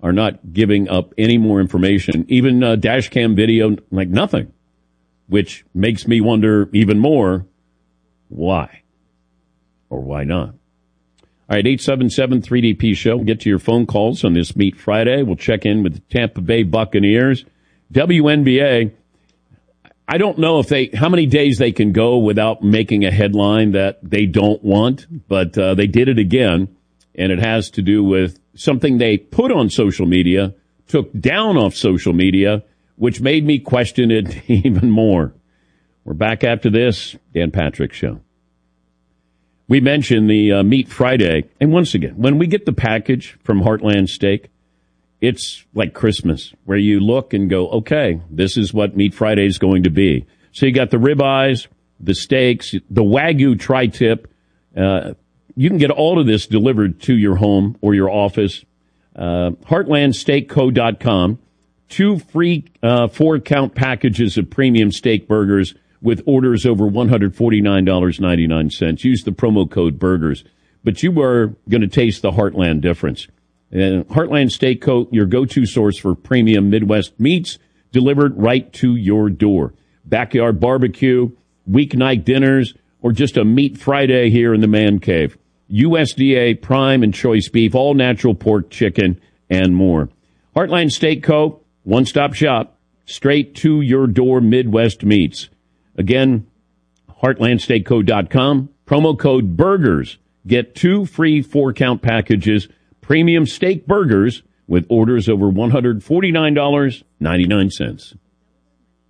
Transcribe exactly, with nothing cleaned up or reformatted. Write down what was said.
are not giving up any more information, even uh, dash cam video, like nothing, which makes me wonder even more why or why not. All right, eight seven seven three D P show. We'll get to your phone calls on this Meat Friday. We'll check in with the Tampa Bay Buccaneers. W N B A, I don't know if they how many days they can go without making a headline that they don't want, but uh, they did it again, and it has to do with something they put on social media, took down off social media, which made me question it even more. We're back after this. Dan Patrick Show. We mentioned the uh, Meat Friday, and once again, when we get the package from Heartland Steak, it's like Christmas, where you look and go, okay, this is what Meat Friday is going to be. So you got the ribeyes, the steaks, the Wagyu tri-tip. Uh, you can get all of this delivered to your home or your office. Uh, heartland steak co dot com. Two free uh, four-count packages of premium steak burgers with orders over one hundred forty-nine dollars and ninety-nine cents. Use the promo code BURGERS. But you are going to taste the Heartland difference. And Heartland Steak Co., your go-to source for premium Midwest meats, delivered right to your door. Backyard barbecue, weeknight dinners, or just a Meat Friday here in the man cave. U S D A prime and choice beef, all natural pork, chicken, and more. Heartland Steak Co., one-stop shop, straight to your door Midwest meats. Again, heartland steak co dot com, promo code BURGERS. Get two free four-count packages, premium steak burgers with orders over one hundred forty-nine dollars and ninety-nine cents.